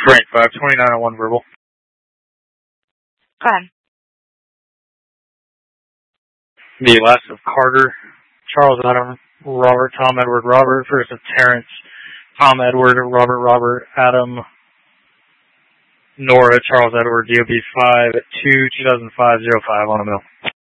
Frank 5, 2901 verbal. Go ahead. The last of Carter, Charles Adam, Robert, Tom Edward, Robert. First of Terrence, Tom Edward, Robert, Robert, Adam, Nora, Charles Edward, DOB 5 2 2005 05 on a mill.